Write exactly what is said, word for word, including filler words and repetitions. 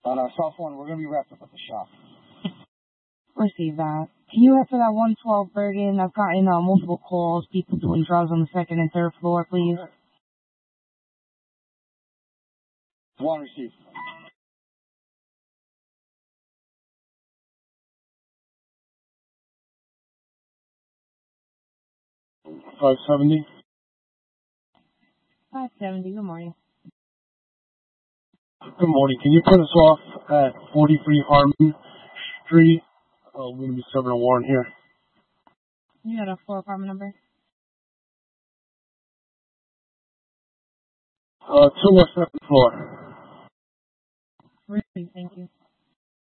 On our South one, we're going to be wrapped up at the shop. Receive that. Can you refer that one twelve Bergen? I've gotten uh, multiple calls, people doing drugs on the second and third floor, please. One received. five seventy. five seventy, good morning. Good morning. Can you put us off at forty-three Harmon Street? Uh, we're going to be serving a warrant here. You got a floor apartment number? Uh, two or second floor. Receive, thank you.